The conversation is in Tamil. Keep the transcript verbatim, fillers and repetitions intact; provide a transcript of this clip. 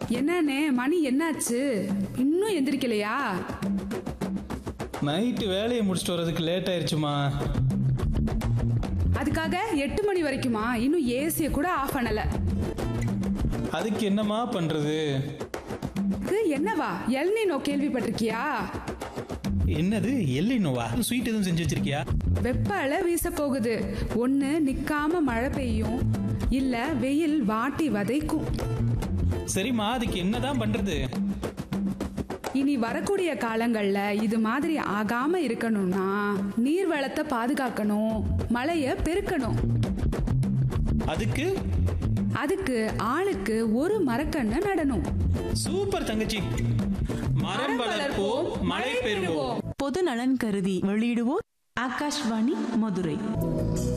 என்னண்ணே மணி என்னாச்சு? இன்னும் எந்திரிக்கலையா? நைட்டு வேலையை முடிச்சுட்டு வர்றதுக்கு லேட் ஆயிடுச்சுமா. அதுக்காக எட்டு மணி வரைக்குமா? இன்னும் ஏசியை கூட ஆஃப் பண்ணல. அதுக்கு என்னமா பண்றது? என்னவா எல்னினோ கேள்விப்பட்டிருக்கியா? என்னது எல்லினோவா? ஸ்வீட் எதுவும் செஞ்சு வச்சிருக்கியா? வெப்ப அலை வீச போகுது. ஒண்ணு நிக்காம மழை பெய்யும், இல்ல வெயில் வாட்டி வதைக்கும். சரிம்மா, அதுக்கு என்னதான் பண்றது? இனி வரக்கூடிய காலங்கள்ல இது மாதிரி ஆகாம இருக்கணும்னா நீர் வளத்தை பாதுகாக்கணும், மழைய பெருக்கணும். அதுக்கு அதுக்கு ஆளுக்கு ஒரு மரக்கண்ணை நடணும். சூப்பர் தங்கச்சி. மரம் வளர்ப்போம், மழை பெறுவோம். பொது நலன் கருதி வெளியிடுவோர் ஆகாஷ்வாணி மதுரை.